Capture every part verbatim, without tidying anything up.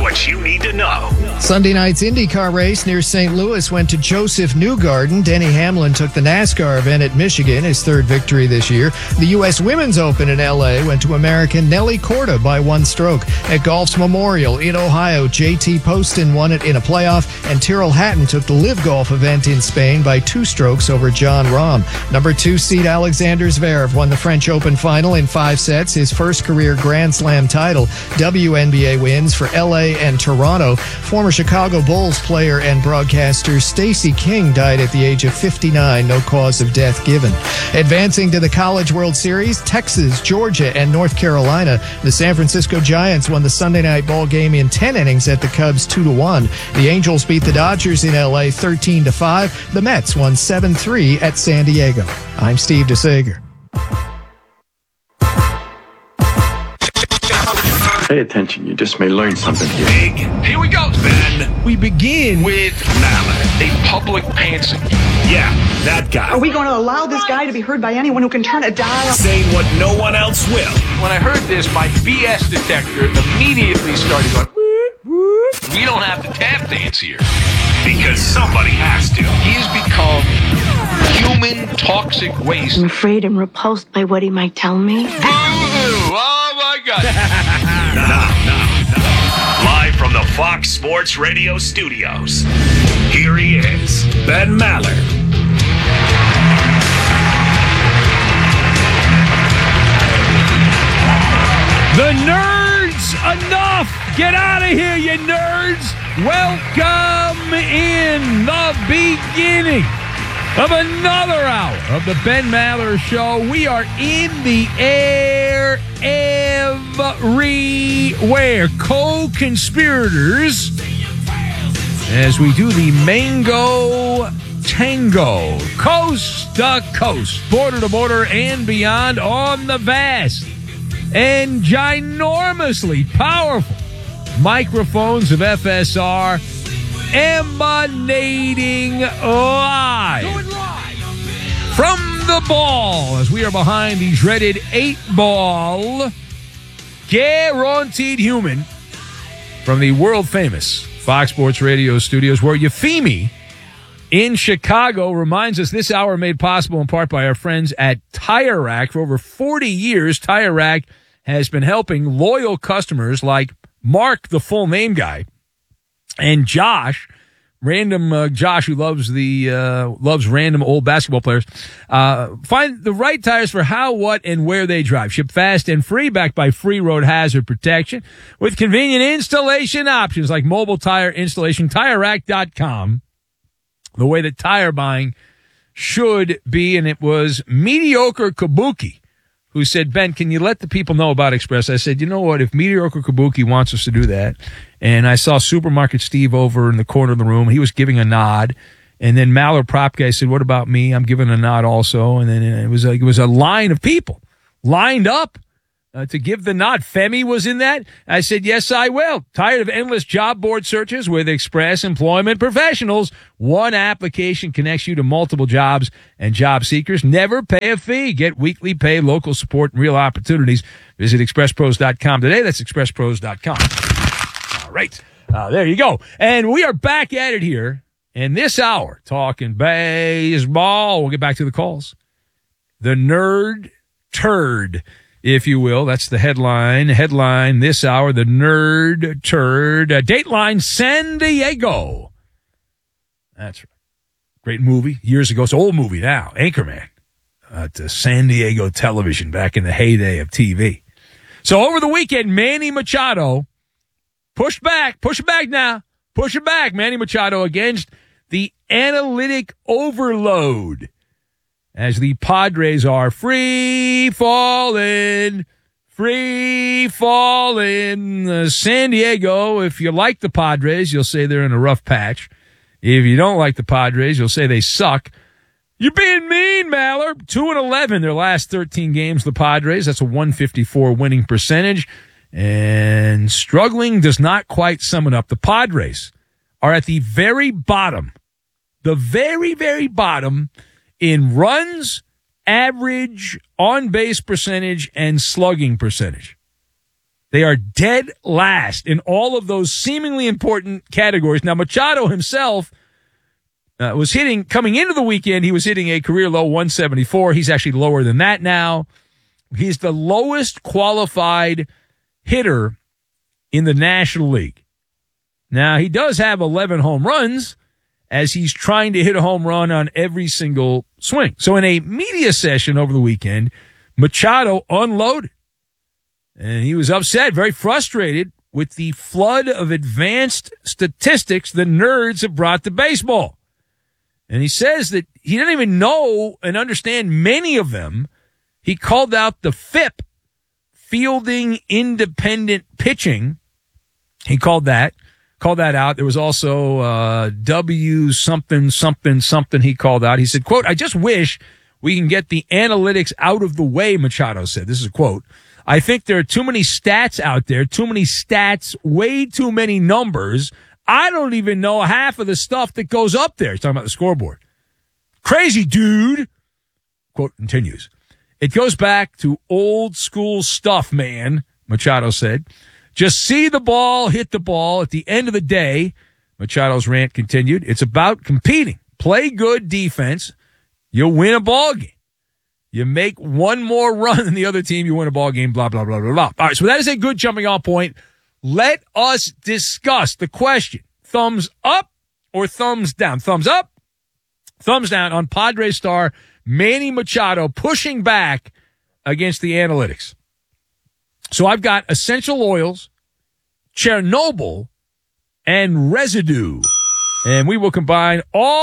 what you need to know. Sunday night's IndyCar race near Saint Louis went to Joseph Newgarden. Denny Hamlin took the NASCAR event at Michigan, his third victory this year. The U S Women's Open in L A went to American Nelly Corda by one stroke. At Golf's Memorial in Ohio, J T Poston won it in a playoff, and Tyrrell Hatton took the Live Golf event in Spain by two strokes over John Rahm. Number two seed Alexander Zverev won the French Open final in five sets, his first career Grand Slam title. W N B A wins for L A and Toronto. Former Chicago Bulls player and broadcaster Stacey King died at the age of fifty-nine, no cause of death given. Advancing to the College World Series, Texas, Georgia, and North Carolina. The San Francisco Giants won the Sunday night ball game in ten innings at the Cubs two to one. The Angels beat the Dodgers in L A thirteen to five. The Mets won seven three at San Diego. I'm Steve DeSager. Pay attention, you just may learn something here. Big. Here we go, Ben. We begin with Mallett, a public pantser. Yeah, that guy. Are we going to allow this guy to be heard by anyone who can turn a dial? Saying what no one else will. When I heard this, my B S detector immediately started going, whoop, whoop. We don't have to tap dance here. Because somebody has to. He has become human toxic waste. I'm afraid and repulsed by what he might tell me. Boo-hoo! Oh, my God. Now, now, now. Live from the Fox Sports Radio studios, here he is, Ben Maller. The nerds, enough! Get out of here, you nerds! Welcome in the beginning of another hour of the Ben Maller Show. We are in the air everywhere. Co-conspirators as we do the Mango Tango, coast to coast, border to border, and beyond on the vast and ginormously powerful microphones of F S R, emanating live from the ball as we are behind the dreaded eight ball, guaranteed human, from the world famous Fox Sports Radio studios, where Euphemie in Chicago reminds us this hour made possible in part by our friends at Tire Rack. For over forty years, Tire Rack has been helping loyal customers like Mark, the full name guy, and Josh, random uh, Josh, who loves the uh, loves random old basketball players, uh, find the right tires for how, what, and where they drive. Ship fast and free, backed by free road hazard protection, with convenient installation options like mobile tire installation. Tire Rack dot com, the way that tire buying should be. And it was Mediocre Kabuki who said, Ben, can you let the people know about Express? I said, you know what, if Mediocre Kabuki wants us to do that, and I saw Supermarket Steve over in the corner of the room, he was giving a nod, and then Maller Prop Guy said, what about me? I'm giving a nod also, and then it was a, it was a line of people lined up uh, to give the nod. Femi was in that. I said, yes, I will. Tired of endless job board searches with Express Employment Professionals? One application connects you to multiple jobs and job seekers. Never pay a fee. Get weekly pay, local support, and real opportunities. Visit express pros dot com today. That's express pros dot com. All right. Uh, there you go. And we are back at it here in this hour, talking baseball. We'll get back to the calls. The Nerd Turd, if you will. That's the headline. Headline this hour, the Nerd Turd. Uh, Dateline San Diego. That's right. Great movie. Years ago. It's an old movie now. Anchorman. Uh, to San Diego television back in the heyday of T V. So over the weekend, Manny Machado pushed back. Push it back now. Push it back. Manny Machado against the analytic overload, as the Padres are free falling, free falling. Uh, San Diego, if you like the Padres, you'll say they're in a rough patch. If you don't like the Padres, you'll say they suck. You're being mean, Maller. two and eleven their last thirteen games, the Padres. That's a one fifty-four winning percentage. And struggling does not quite sum it up. The Padres are at the very bottom, the very, very bottom in runs, average, on-base percentage, and slugging percentage. They are dead last in all of those seemingly important categories. Now, Machado himself uh, was hitting, coming into the weekend, he was hitting a career low one seventy-four. He's actually lower than that now. He's the lowest qualified hitter in the National League. Now, he does have eleven home runs as he's trying to hit a home run on every single swing. So in a media session over the weekend, Machado unloaded. And he was upset, very frustrated with the flood of advanced statistics the nerds have brought to baseball. And he says that he didn't even know and understand many of them. He called out the F I P, fielding independent pitching. He called that, called that out. There was also uh, W something, something, something he called out. He said, quote, I just wish we can get the analytics out of the way, Machado said. This is a quote. I think there are too many stats out there, too many stats, way too many numbers. I don't even know half of the stuff that goes up there. He's talking about the scoreboard. Crazy, dude. Quote continues. It goes back to old school stuff, man, Machado said. Just see the ball, hit the ball. At the end of the day, Machado's rant continued, it's about competing. Play good defense. You'll win a ball game. You make one more run than the other team, you win a ball game, blah, blah, blah, blah, blah. All right, so that is a good jumping off point. Let us discuss the question. Thumbs up or thumbs down? Thumbs up, thumbs down on Padres star Manny Machado pushing back against the analytics. So I've got essential oils, Chernobyl, and residue. And we will combine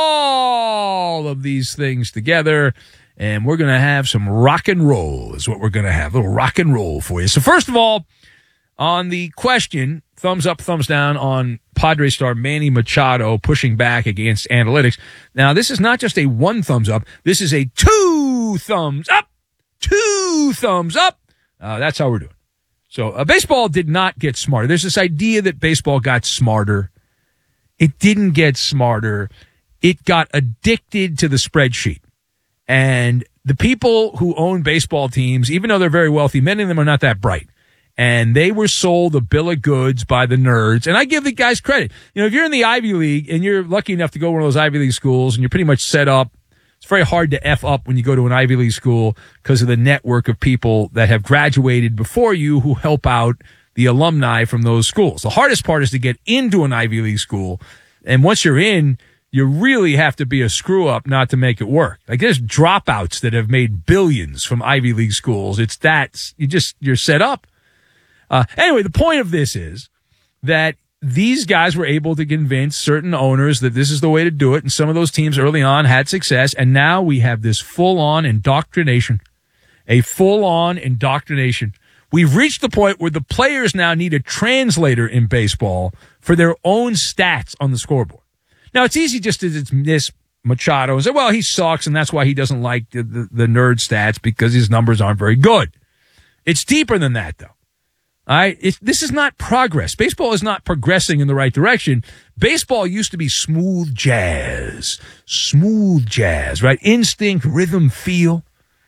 all of these things together, and we're going to have some rock and roll is what we're going to have, a little rock and roll for you. So first of all, on the question, thumbs up, thumbs down on Padres star Manny Machado pushing back against analytics. Now, this is not just a one thumbs up. This is a two thumbs up, two thumbs up. Uh, that's how we're doing. So uh, baseball did not get smarter. There's this idea that baseball got smarter. It didn't get smarter. It got addicted to the spreadsheet. And the people who own baseball teams, even though they're very wealthy, many of them are not that bright. And they were sold a bill of goods by the nerds. And I give the guys credit. You know, if you're in the Ivy League and you're lucky enough to go to one of those Ivy League schools and you're pretty much set up, it's very hard to F up when you go to an Ivy League school because of the network of people that have graduated before you who help out the alumni from those schools. The hardest part is to get into an Ivy League school. And once you're in, you really have to be a screw up not to make it work. Like there's dropouts that have made billions from Ivy League schools. It's that you just, you're set up. Uh, anyway, the point of this is that these guys were able to convince certain owners that this is the way to do it. And some of those teams early on had success. And now we have this full on indoctrination, a full on indoctrination. We've reached the point where the players now need a translator in baseball for their own stats on the scoreboard. Now, it's easy just to dismiss Machado and say, well, he sucks, and that's why he doesn't like the, the, the nerd stats because his numbers aren't very good. It's deeper than that, though. All right? It's, this is not progress. Baseball is not progressing in the right direction. Baseball used to be smooth jazz. Smooth jazz, right? Instinct, rhythm, feel.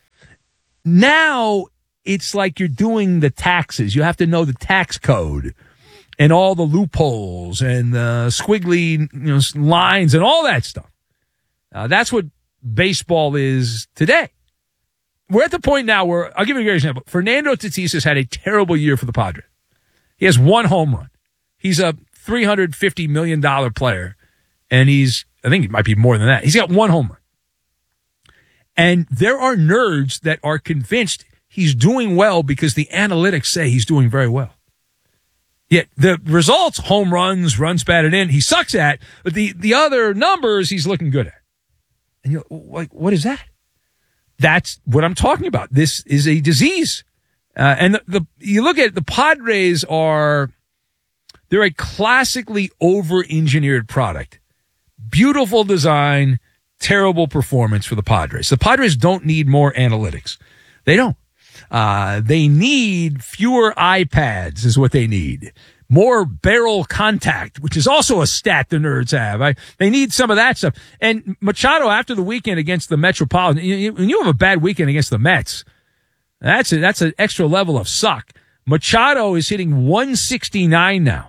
Now, it's like you're doing the taxes. You have to know the tax code and all the loopholes and the squiggly you know, lines and all that stuff. Uh, that's what baseball is today. We're at the point now where, I'll give you a great example. Fernando Tatis has had a terrible year for the Padres. He has one home run. He's a three hundred fifty million dollars player, and he's, I think it might be more than that. He's got one home run. And there are nerds that are convinced he's doing well because the analytics say he's doing very well. Yet the results, home runs, runs batted in, he sucks at, but the, the other numbers he's looking good at. And you're like, what is that? That's what I'm talking about. This is a disease. Uh, and the, the you look at it, the Padres are, they're a classically over-engineered product. Beautiful design, terrible performance for the Padres. The Padres don't need more analytics. They don't. Uh, they need fewer iPads is what they need. More barrel contact, which is also a stat the nerds have. I, they need some of that stuff. And Machado, after the weekend against the Metropolitan, you, you, when you have a bad weekend against the Mets, that's a, that's an extra level of suck. Machado is hitting one sixty-nine now.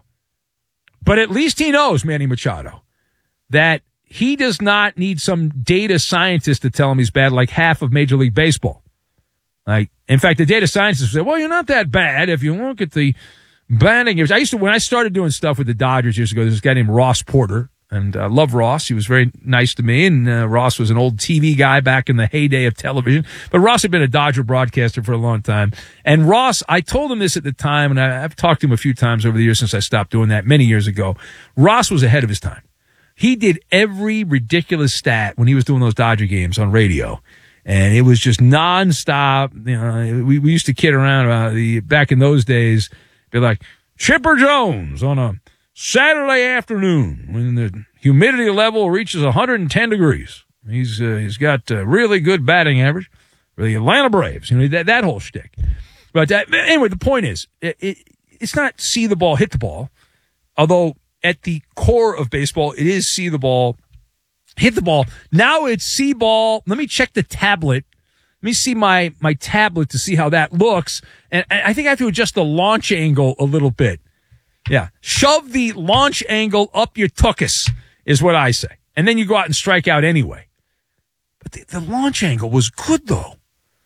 But at least he knows, Manny Machado, that he does not need some data scientist to tell him he's bad like half of Major League Baseball. Like, in fact, the data scientists say, well, you're not that bad if you look at the batting average. I used to, when I started doing stuff with the Dodgers years ago, there's this guy named Ross Porter, and I uh, love Ross. He was very nice to me, and uh, Ross was an old T V guy back in the heyday of television. But Ross had been a Dodger broadcaster for a long time. And Ross, I told him this at the time, and I, I've talked to him a few times over the years since I stopped doing that many years ago. Ross was ahead of his time. He did every ridiculous stat when he was doing those Dodger games on radio. And it was just nonstop. You know, we, we used to kid around about the, back in those days, be like, Chipper Jones on a Saturday afternoon when the humidity level reaches one hundred ten degrees. He's, uh, he's got a really good batting average for the Atlanta Braves. You know, that, that whole shtick. But that, anyway, the point is, it, it, it's not see the ball, hit the ball. Although, at the core of baseball, it is see the ball, hit the ball. Now it's see ball. Let me check the tablet. Let me see my, my tablet to see how that looks. And I think I have to adjust the launch angle a little bit. Yeah. Shove the launch angle up your tuchus is what I say. And then you go out and strike out anyway. But the, the launch angle was good, though.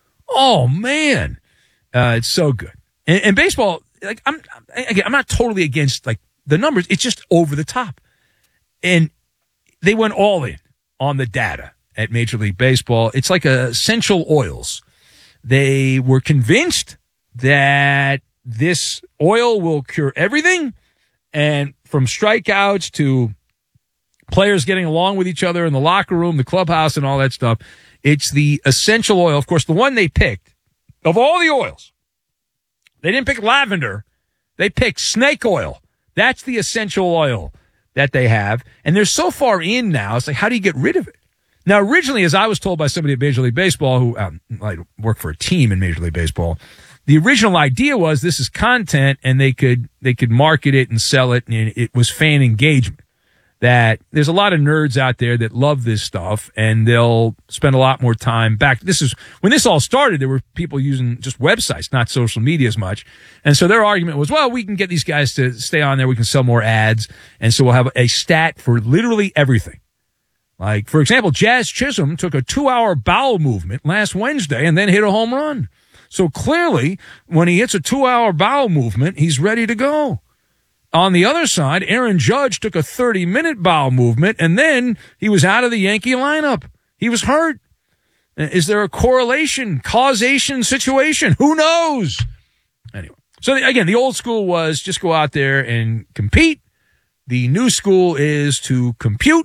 Oh, man. Uh, it's so good. And, and baseball, like, I'm, again, I'm not totally against, like, the numbers, it's just over the top. And they went all in on the data at Major League Baseball. It's like essential oils. They were convinced that this oil will cure everything. And from strikeouts to players getting along with each other in the locker room, the clubhouse, and all that stuff, it's the essential oil. Of course, the one they picked, of all the oils, they didn't pick lavender. They picked snake oil. That's the essential oil that they have. And they're so far in now, it's like, how do you get rid of it? Now, originally, as I was told by somebody at Major League Baseball who um, I work for a team in Major League Baseball, the original idea was this is content and they could they could market it and sell it, and it was fan engagement. That there's a lot of nerds out there that love this stuff, and they'll spend a lot more time back. This is when this all started. There were people using just websites, not social media as much. And so their argument was, well, we can get these guys to stay on there. We can sell more ads. And so we'll have a stat for literally everything. Like, for example, Jazz Chisholm took a two hour bowel movement last Wednesday and then hit a home run. So clearly when he hits a two hour bowel movement, he's ready to go. On the other side, Aaron Judge took a thirty-minute bowel movement, and then he was out of the Yankee lineup. He was hurt. Is there a correlation, causation situation? Who knows? Anyway, so again, the old school was just go out there and compete. The new school is to compute,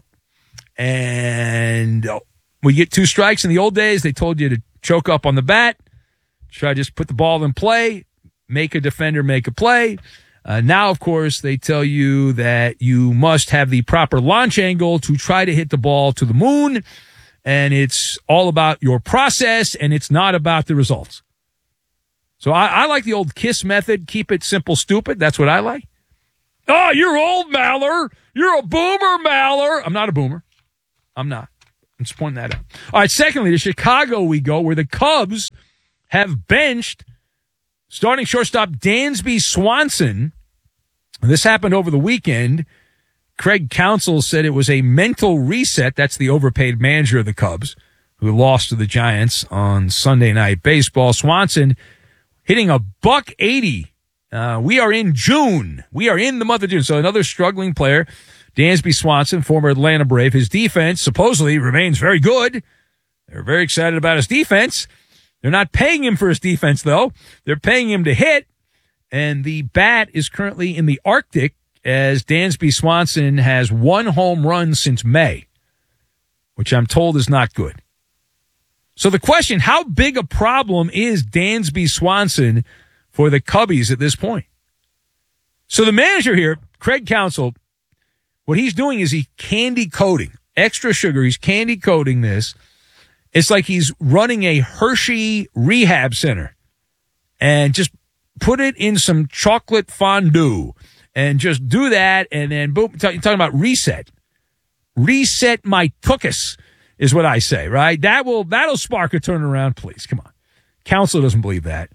and we get two strikes. In the old days, they told you to choke up on the bat, try to just put the ball in play, make a defender make a play. Uh, now, of course, they tell you that you must have the proper launch angle to try to hit the ball to the moon, and it's all about your process, and it's not about the results. So I, I like the old KISS method. Keep it simple, stupid. That's what I like. Oh, you're old, Maller. You're a boomer, Maller. I'm not a boomer. I'm not. I'm just pointing that out. All right, secondly, to Chicago we go, where the Cubs have benched starting shortstop Dansby Swanson. This happened over the weekend. Craig Counsell said it was a mental reset. That's the overpaid manager of the Cubs, who lost to the Giants on Sunday Night Baseball. Swanson hitting a buck eighty. Uh, we are in June. We are in the month of June. So another struggling player, Dansby Swanson, former Atlanta Brave. His defense supposedly remains very good. They're very excited about his defense. They're not paying him for his defense, though. They're paying him to hit. And the bat is currently in the Arctic, as Dansby Swanson has one home run since May, which I'm told is not good. So the question, how big a problem is Dansby Swanson for the Cubbies at this point? So the manager here, Craig Counsell, what he's doing is he candy coating, extra sugar. He's candy coating this. It's like he's running a Hershey rehab center, and just put it in some chocolate fondue and just do that. And then boom, you're talking about reset, reset my tuchus is what I say, right? That will, that'll spark a turnaround. Please. Come on. Counsell doesn't believe that.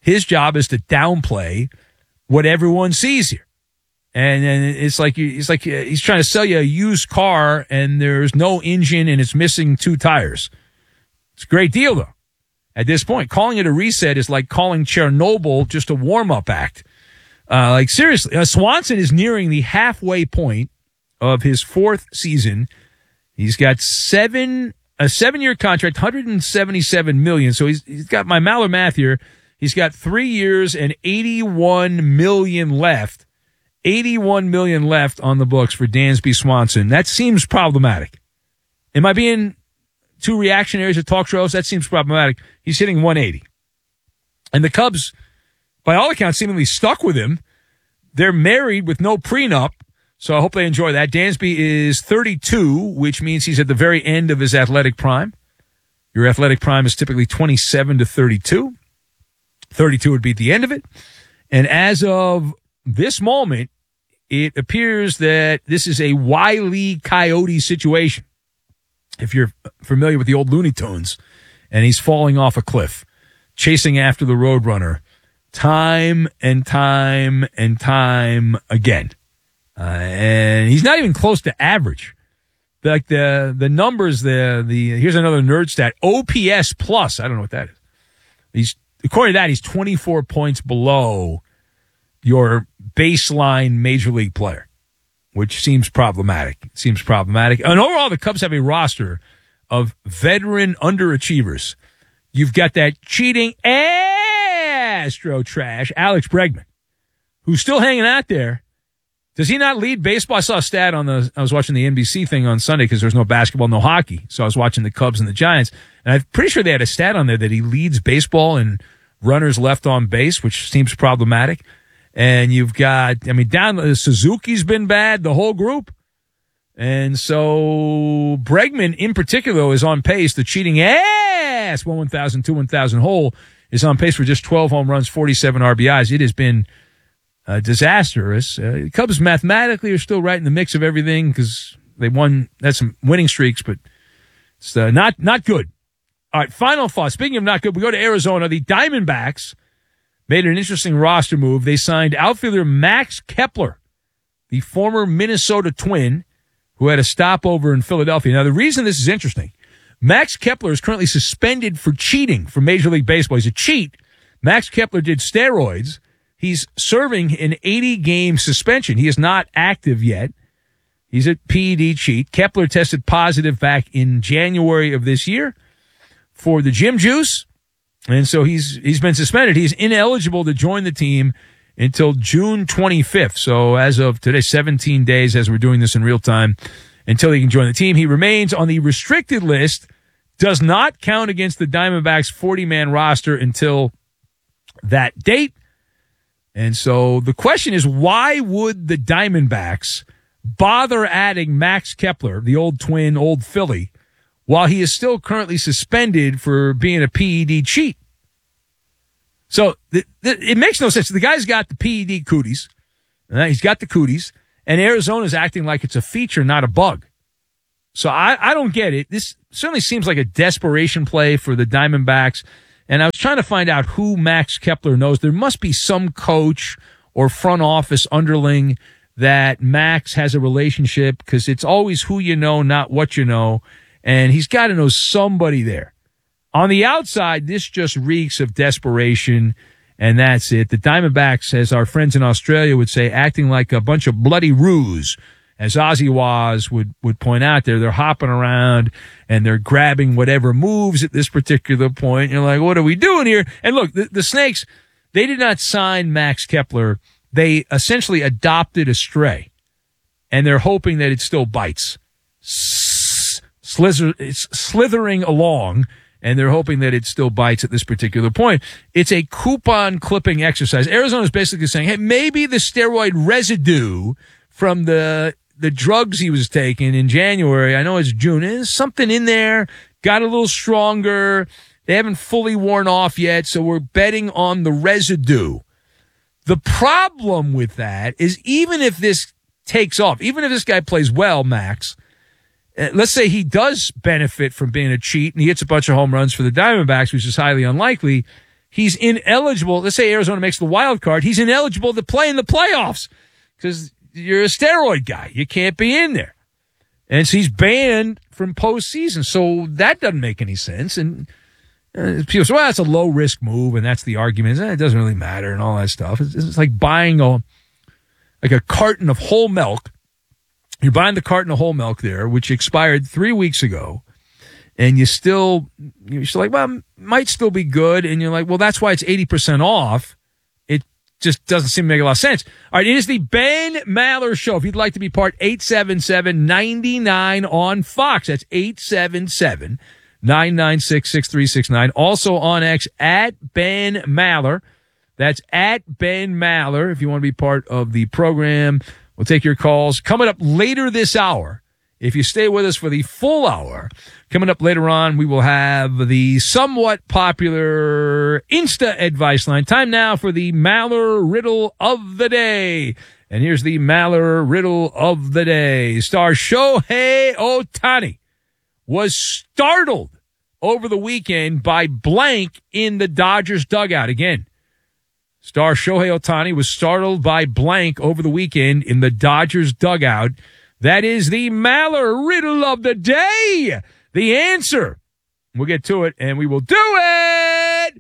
His job is to downplay what everyone sees here. And then it's like you, it's like he's trying to sell you a used car and there's no engine and it's missing two tires. It's a great deal, though. At this point, calling it a reset is like calling Chernobyl just a warm-up act. Uh, like, seriously, uh, Swanson is nearing the halfway point of his fourth season. He's got seven a seven-year contract, one hundred seventy-seven million dollars. So he's he's got my Maller math here. He's got three years and eighty-one million dollars left. eighty-one million dollars left on the books for Dansby Swanson. That seems problematic. Am I being too reactionary to talk shows? That seems problematic. He's hitting one eighty. And the Cubs, by all accounts, seemingly stuck with him. They're married with no prenup, so I hope they enjoy that. Dansby is thirty-two, which means he's at the very end of his athletic prime. Your athletic prime is typically twenty-seven to thirty-two. thirty-two would be at the end of it. And as of this moment, it appears that this is a Wile E. Coyote situation. If you're familiar with the old Looney Tunes, and he's falling off a cliff, chasing after the Roadrunner, time and time and time again. Uh, and he's not even close to average. Like the the numbers, the the here's another nerd stat, O P S plus. I don't know what that is. He's according to that, he's twenty-four points below your baseline major league player, which seems problematic. Seems problematic. And overall, the Cubs have a roster of veteran underachievers. You've got that cheating Astro trash, Alex Bregman, who's still hanging out there. Does he not lead baseball? I saw a stat on the, I was watching the N B C thing on Sunday because there's no basketball, no hockey. So I was watching the Cubs and the Giants. And I'm pretty sure they had a stat on there that he leads baseball in runners left on base, which seems problematic. And you've got, I mean, down, Suzuki's been bad, the whole group. And so Bregman in particular is on pace. The cheating ass, one one thousand, two one thousand hole, is on pace for just twelve home runs, forty-seven R B Is. It has been uh, disastrous. Uh, the Cubs mathematically are still right in the mix of everything because they won, that's some winning streaks, but it's uh, not, not good. All right, final thought. Speaking of not good, we go to Arizona. The Diamondbacks made an interesting roster move. They signed outfielder Max Kepler, the former Minnesota Twin, who had a stopover in Philadelphia. Now, the reason this is interesting, Max Kepler is currently suspended for cheating from Major League Baseball. He's a cheat. Max Kepler did steroids. He's serving an eighty-game suspension. He is not active yet. He's a P E D cheat. Kepler tested positive back in January of this year for the gym juice. And so he's he's been suspended. He's ineligible to join the team until June twenty-fifth. So as of today, seventeen days as we're doing this in real time until he can join the team. He remains on the restricted list, does not count against the Diamondbacks' forty-man roster until that date. And so the question is, why would the Diamondbacks bother adding Max Kepler, the old Twin, old Philly, while he is still currently suspended for being a P E D cheat? So th- th- it makes no sense. The guy's got the P E D cooties. Uh, he's got the cooties. And Arizona's acting like it's a feature, not a bug. So I, I don't get it. This certainly seems like a desperation play for the Diamondbacks. And I was trying to find out who Max Kepler knows. There must be some coach or front office underling that Max has a relationship, because it's always who you know, not what you know. And he's got to know somebody there. On the outside, this just reeks of desperation, and that's it. The Diamondbacks, as our friends in Australia would say, acting like a bunch of bloody ruse. As Ozzy Waz would, would point out there, they're hopping around and they're grabbing whatever moves at this particular point. You're like, what are we doing here? And look, the, the Snakes, they did not sign Max Kepler. They essentially adopted a stray, and they're hoping that it still bites. Slither, it's slithering along, and they're hoping that it still bites at this particular point. It's a coupon clipping exercise. Arizona's basically saying, hey, maybe the steroid residue from the the drugs he was taking in January, I know it's June, there's something in there, got a little stronger. They haven't fully worn off yet, so we're betting on the residue. The problem with that is, even if this takes off, even if this guy plays well, Max, let's say he does benefit from being a cheat and he hits a bunch of home runs for the Diamondbacks, which is highly unlikely, he's ineligible. Let's say Arizona makes the wild card. He's ineligible to play in the playoffs because you're a steroid guy. You can't be in there. And so he's banned from postseason. So that doesn't make any sense. And uh, people say, well, that's a low-risk move, and that's the argument. Eh, it doesn't really matter and all that stuff. It's, it's like buying a like a carton of whole milk. You're buying the carton of whole milk there, which expired three weeks ago. And you still, you're still like, well, might still be good. And you're like, well, that's why it's eighty percent off. It just doesn't seem to make a lot of sense. All right, it is the Ben Maller Show. If you'd like to be part, eight seven seven, nine nine on Fox. That's eight seven seven, nine nine six, six three six nine. Also on X, at Ben Maller. That's at Ben Maller. If you want to be part of the program, we'll take your calls. Coming up later this hour, if you stay with us for the full hour, coming up later on, we will have the somewhat popular Insta advice line. Time now for the Maller Riddle of the Day. And here's the Maller Riddle of the Day. Star Shohei Ohtani was startled over the weekend by blank in the Dodgers dugout. Again, star Shohei Ohtani was startled by blank over the weekend in the Dodgers dugout. That is the Maller Riddle of the Day. The answer. We'll get to it, and we will do it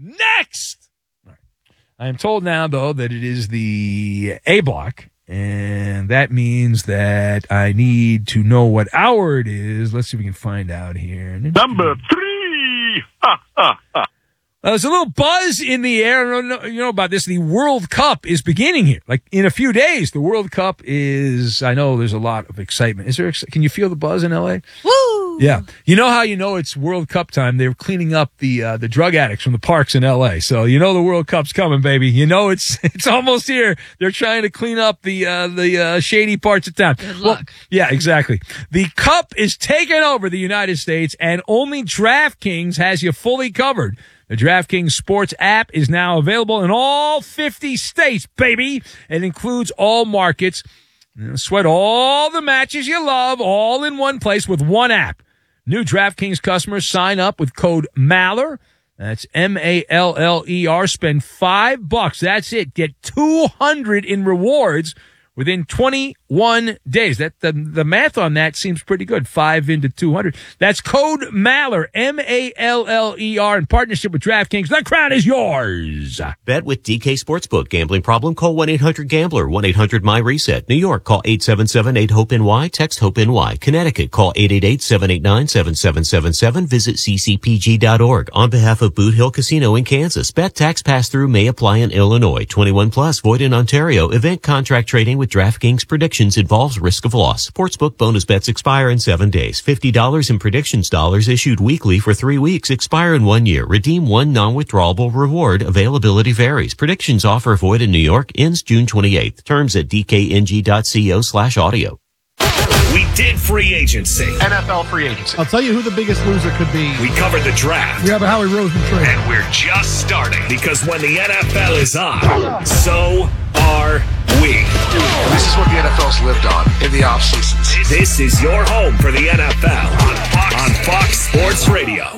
next. All right. I am told now, though, that it is the A block, and that means that I need to know what hour it is. Let's see if we can find out here. Number three. Ha, ha, ha. Uh, there's a little buzz in the air. I don't know, you know about this. The World Cup is beginning here. Like in a few days, the World Cup is, I know there's a lot of excitement. Is there, can you feel the buzz in L A? Woo! Yeah. You know how you know it's World Cup time? They're cleaning up the, uh, the drug addicts from the parks in L A. So you know the World Cup's coming, baby. You know it's, it's almost here. They're trying to clean up the, uh, the, uh, shady parts of town. Good luck. Well, yeah, exactly. The Cup is taking over the United States, and only DraftKings has you fully covered. The DraftKings Sports app is now available in all fifty states, baby. It includes all markets. Sweat all the matches you love all in one place with one app. New DraftKings customers sign up with code Maller. That's M A L L E R. Spend five bucks. That's it. Get two hundred in rewards within twenty-one days. That the, the math on that seems pretty good. Five into two hundred. That's code Maller, M A L L E R, in partnership with DraftKings. The crown is yours. Bet with D K Sportsbook. Gambling problem? Call one eight hundred gambler, one eight hundred my reset. New York, call eight seven seven, eight hope N Y. Text HOPE-NY. Connecticut, call eight eight eight, seven eight nine, seven seven seven seven. Visit c c p g dot org. On behalf of Boot Hill Casino in Kansas, bet tax pass-through may apply in Illinois. twenty-one plus, void in Ontario. Event contract trading with DraftKings predictions involves risk of loss. Sportsbook bonus bets expire in seven days. fifty dollars in predictions dollars issued weekly for three weeks. Expire in one year. Redeem one non-withdrawable reward. Availability varies. Predictions offer void in New York. Ends June twenty-eighth. Terms at d k n g dot co slash audio. We did free agency. N F L free agency. I'll tell you who the biggest loser could be. We covered the draft. Yeah, but Howie Roseman trade. And we're just starting, because when the N F L is on, so are we. This is what the N F L's lived on in the off seasons. This is your home for the N F L on Fox, on Fox Sports Radio.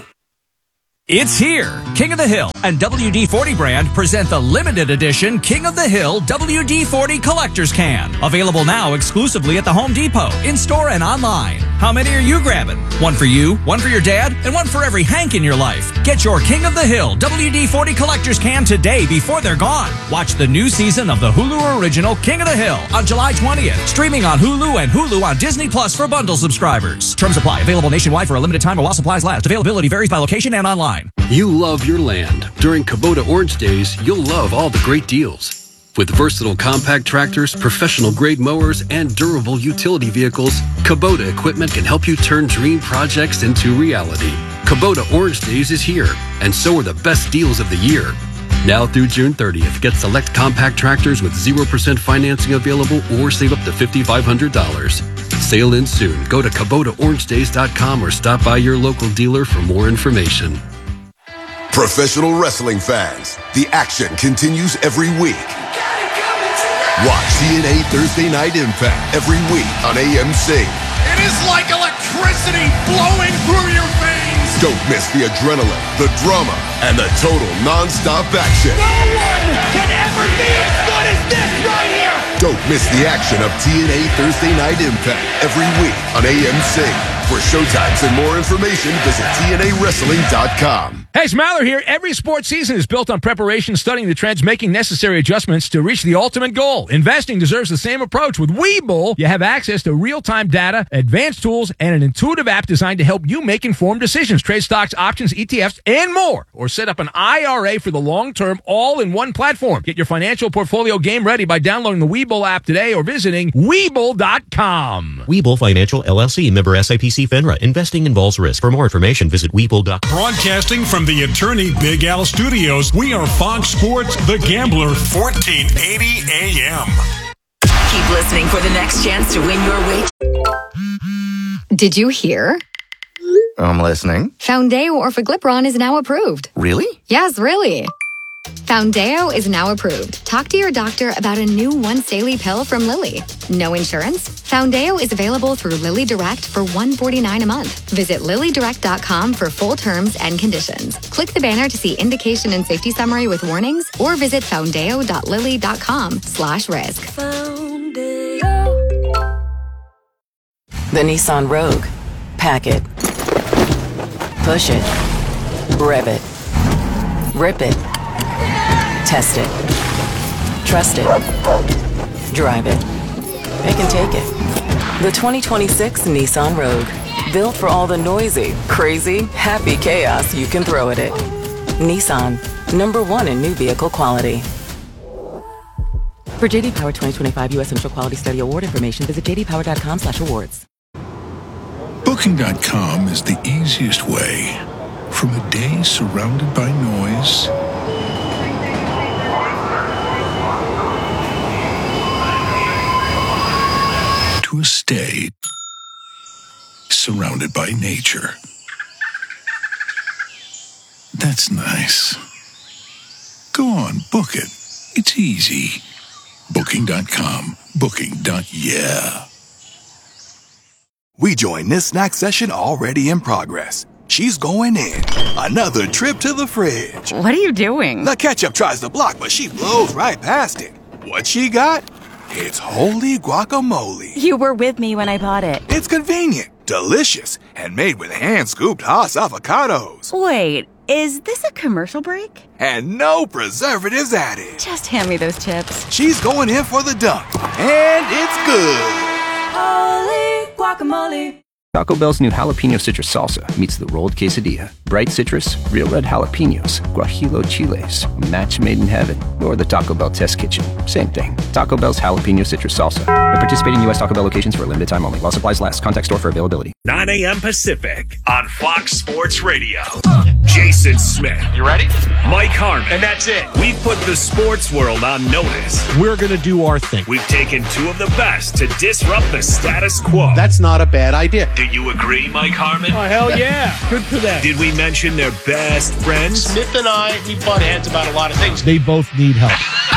It's here. King of the Hill and W D forty brand present the limited edition King of the Hill W D forty Collector's Can. Available now exclusively at the Home Depot, in-store and online. How many are you grabbing? One for you, one for your dad, and one for every Hank in your life. Get your King of the Hill W D forty Collector's Can today before they're gone. Watch the new season of the Hulu original King of the Hill on July twentieth. Streaming on Hulu and Hulu on Disney Plus for bundle subscribers. Terms apply. Available nationwide for a limited time or while supplies last. Availability varies by location and online. You love your land. During Kubota Orange Days, you'll love all the great deals. With versatile compact tractors, professional-grade mowers, and durable utility vehicles, Kubota equipment can help you turn dream projects into reality. Kubota Orange Days is here, and so are the best deals of the year. Now through June thirtieth, get select compact tractors with zero percent financing available or save up to five thousand five hundred dollars. Sale ends soon. Go to Kubota Orange Days dot com or stop by your local dealer for more information. Professional wrestling fans, the action continues every week. Watch T N A Thursday Night Impact every week on A M C. It is like electricity flowing through your veins. Don't miss the adrenaline, the drama, and the total non-stop action. No one can ever be as good as this right here! Don't miss the action of T N A Thursday Night Impact every week on A M C. For showtimes and more information, visit T N A wrestling dot com. Hey, it's Maller here. Every sports season is built on preparation, studying the trends, making necessary adjustments to reach the ultimate goal. Investing deserves the same approach. With Webull, you have access to real-time data, advanced tools, and an intuitive app designed to help you make informed decisions. Trade stocks, options, E T Fs, and more. Or set up an I R A for the long term, all in one platform. Get your financial portfolio game ready by downloading the Webull app today or visiting Webull dot com. Webull Financial, L L C, member S I P C FINRA. Investing involves risk. For more information, visit Webull dot com. Broadcasting from the Attorney Big Al Studios, we are Fox Sports The Gambler, fourteen eighty A M. Keep listening for the next chance to win your way. Did you hear? I'm listening. Foundeo Orforglipron is now approved. Really? Yes, really. Foundeo is now approved. Talk to your doctor about a new once-daily pill from Lilly. No insurance? Foundeo is available through Lilly Direct for one hundred forty-nine dollars a month. Visit Lilly Direct dot com for full terms and conditions. Click the banner to see indication and safety summary with warnings, or visit foundeo dot lilly dot com slash risk. The Nissan Rogue. Pack it. Push it. Rev it. Rip it. Test it. Trust it. Drive it. It can take it. The twenty twenty-six Nissan Rogue. Built for all the noisy, crazy, happy chaos you can throw at it. Nissan. Number one in new vehicle quality. For J D Power twenty twenty-five U S Initial Quality Study Award information, visit j d power dot com slash awards. Booking dot com is the easiest way. From a day surrounded by noise to a stay surrounded by nature. That's nice. Go on, book it. It's easy. Booking dot com. Booking. Yeah. We join this snack session already in progress. She's going in. Another trip to the fridge. What are you doing? The ketchup tries to block, but she blows right past it. What she got? It's holy guacamole. You were with me when I bought it. It's convenient, delicious, and made with hand-scooped Haas avocados. Wait, is this a commercial break? And no preservatives added. Just hand me those chips. She's going in for the dunk, and it's good. Holy guacamole. Taco Bell's new jalapeno citrus salsa meets the rolled quesadilla. Bright citrus, real red jalapenos, guajillo chiles, a match made in heaven, or the Taco Bell test kitchen. Same thing. Taco Bell's jalapeno citrus salsa. At participating U S Taco Bell locations for a limited time only. While supplies last. Contact store for availability. nine a.m. Pacific on Fox Sports Radio. Jason Smith. You ready? Mike Harmon. And that's it. We've put the sports world on notice. We're going to do our thing. We've taken two of the best to disrupt the status quo. That's not a bad idea. Do you agree, Mike Harmon? Oh, hell yeah. Good for them. Did we mention their best friends? Smith and I, we butt heads about a lot of things. They both need help.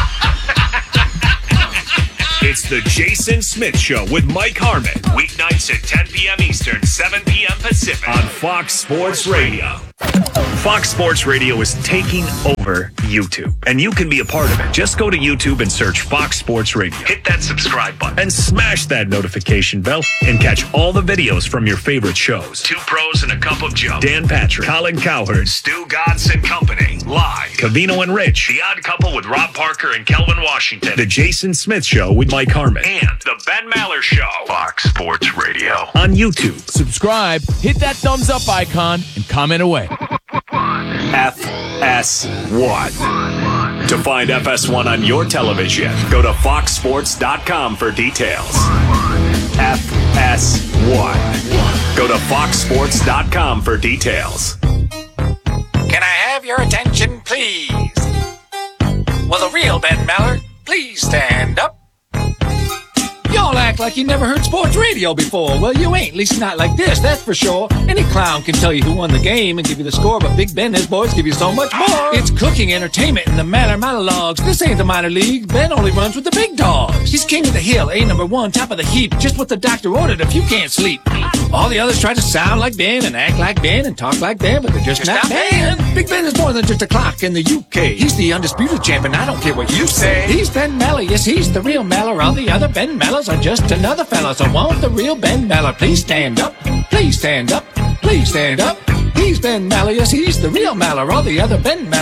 It's the Jason Smith Show with Mike Harmon. Weeknights at ten p.m. Eastern, seven p.m. Pacific on Fox Sports Radio. Fox Sports Radio is taking over YouTube, and you can be a part of it. Just go to YouTube and search Fox Sports Radio. Hit that subscribe button and smash that notification bell and catch all the videos from your favorite shows. Two Pros and a Cup of Joe. Dan Patrick, Colin Cowherd, Stu Gatz and Company. Live. Cavino and Rich. The Odd Couple with Rob Parker and Kelvin Washington. The Jason Smith Show with Mike Harmon. And The Ben Maller Show. Fox Sports Radio. On YouTube. Subscribe, hit that thumbs up icon, and comment away. F S one. To find F S one on your television, go to fox sports dot com for details. F S one. Go to fox sports dot com for details. Can I have your attention, please? Will the real Ben Maller please stand up? Y'all act like you never heard sports radio before. Well, you ain't, at least not like this, that's for sure. Any clown can tell you who won the game and give you the score, but Big Ben and his boys give you so much more. It's cooking entertainment in the Maller monologues. This ain't the minor league. Ben only runs with the big dogs. He's king of the hill, A number one, top of the heap. Just what the doctor ordered if you can't sleep. All the others try to sound like Ben and act like Ben and talk like Ben, but they're just, just not, not Ben. Ben. Big Ben is more than just a clock in the U K. He's the undisputed champion. I don't care what you say. He's Ben Maller. Yes, he's the real Maller. All the other Ben Mallers are just another fella. So won't the real Ben Maller please stand up? Please stand up. Please stand up. He's Ben Maller. Yes, he's the real Maller. All the other Ben Mallers